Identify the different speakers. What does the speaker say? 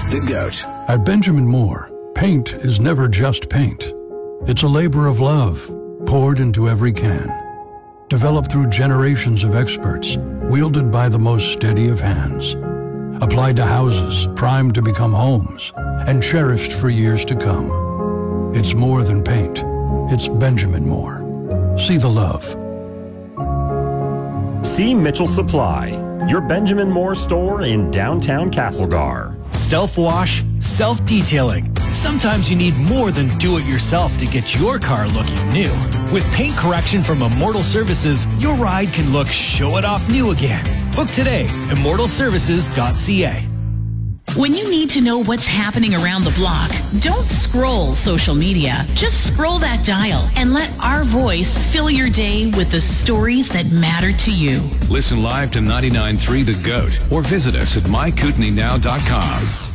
Speaker 1: The GOAT.
Speaker 2: At Benjamin Moore, paint is never just paint. It's a labor of love poured into every can. Developed through generations of experts, wielded by the most steady of hands. Applied to houses primed to become homes and cherished for years to come. It's more than paint. It's Benjamin Moore. See the love.
Speaker 3: See Mitchell Supply, your Benjamin Moore store in downtown Castlegar.
Speaker 4: Self-wash, self-detailing. Sometimes you need more than do-it-yourself to get your car looking new. With paint correction from Immortal Services, your ride can look show-it-off new again. Book today, immortalservices.ca.
Speaker 5: When you need to know what's happening around the block, don't scroll social media. Just scroll that dial and let our voice fill your day with the stories that matter to you.
Speaker 1: Listen live to 99.3 The GOAT or visit us at mykootenaynow.com.